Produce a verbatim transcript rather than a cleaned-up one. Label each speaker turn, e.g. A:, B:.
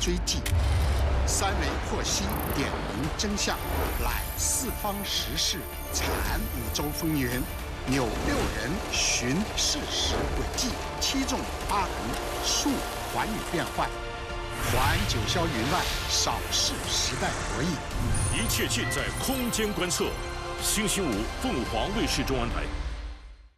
A: 追记。三围破析，点明真相，揽四方时事，阐五洲风云。纽六人寻事实轨迹，七纵八横，述寰宇变幻。还九霄云外，扫视时代博弈。
B: 一切尽在空间观测。星期五，凤凰卫视中文台。